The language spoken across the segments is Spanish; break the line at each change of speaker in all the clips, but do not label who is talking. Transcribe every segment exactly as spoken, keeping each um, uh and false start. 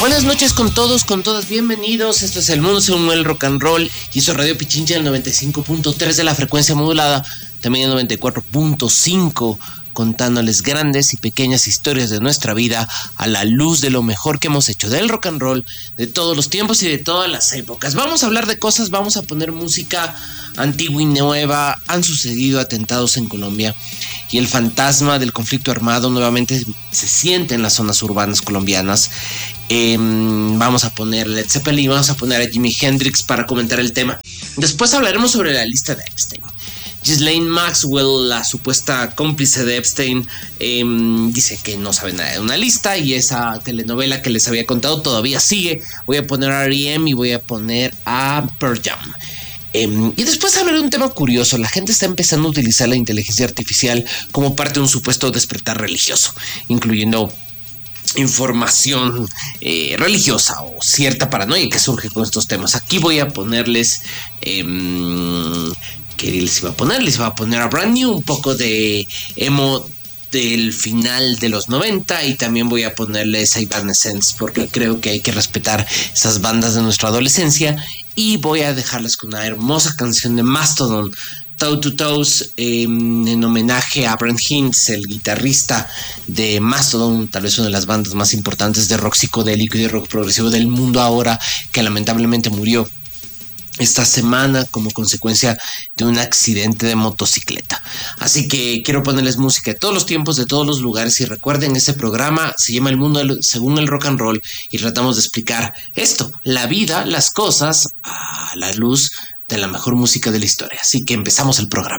Buenas noches con todos, con todas, bienvenidos. Esto es El Mundo Según el Rock and Roll y eso es Radio Pichincha, el noventa y cinco punto tres de la frecuencia modulada, también el noventa y cuatro punto cinco, contándoles grandes y pequeñas historias de nuestra vida a la luz de lo mejor que hemos hecho del rock and roll, de todos los tiempos y de todas las épocas. Vamos a hablar de cosas, vamos a poner música antigua y nueva. Han sucedido atentados en Colombia y el fantasma del conflicto armado nuevamente se siente en las zonas urbanas colombianas. Eh, vamos a poner Led Zeppelin, vamos a poner a Jimi Hendrix para comentar el tema. Después hablaremos sobre la lista de Epstein. Ghislaine Maxwell, la supuesta cómplice de Epstein, eh, dice que no sabe nada de una lista y esa telenovela que les había contado todavía sigue. Voy a poner a R E M y voy a poner a Pearl Jam. Eh, y después hablaré de un tema curioso. La gente está empezando a utilizar la inteligencia artificial como parte de un supuesto despertar religioso, incluyendo información eh, religiosa o cierta paranoia que surge con estos temas. Aquí voy a ponerles... Eh, ¿Qué les iba a poner? Les iba a poner a Brand New, un poco de emo del final de los noventa, y también voy a ponerles a Evanescence porque creo que hay que respetar esas bandas de nuestra adolescencia, y voy a dejarles con una hermosa canción de Mastodon, Toe to Toes, eh, en homenaje a Brent Hinds, el guitarrista de Mastodon, tal vez una de las bandas más importantes de rock psicodélico y de rock progresivo del mundo ahora, que lamentablemente murió esta semana como consecuencia de un accidente de motocicleta. Así que quiero ponerles música de todos los tiempos, de todos los lugares, y recuerden, este programa se llama El Mundo Según el Rock and Roll y tratamos de explicar esto, la vida, las cosas, a la luz de la mejor música de la historia. Así que empezamos el programa.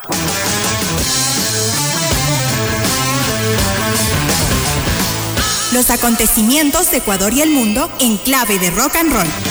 Los acontecimientos de Ecuador y el mundo en clave de rock and roll.